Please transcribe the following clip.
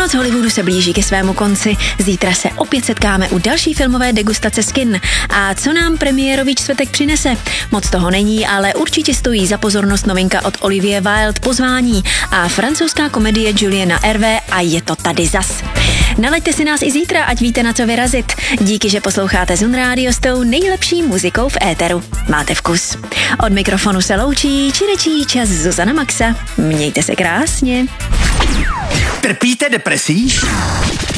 Noc Hollywoodu se blíží ke svému konci. Zítra se opět setkáme u další filmové degustace z kin. A co nám premiérový čtvrtek přinese? Moc toho není, ale určitě stojí za pozornost novinka od Olivie Wilde Pozvání a francouzská komedie Juliana Hervé A je to tady zas. Nalaďte si nás i zítra, ať víte, na co vyrazit. Díky, že posloucháte Zun Radio s tou nejlepší muzikou v éteru. Máte vkus. Od mikrofonu se loučí čirečí čas Zuzana Maxa. Mějte se krásně. Trpíte depresí?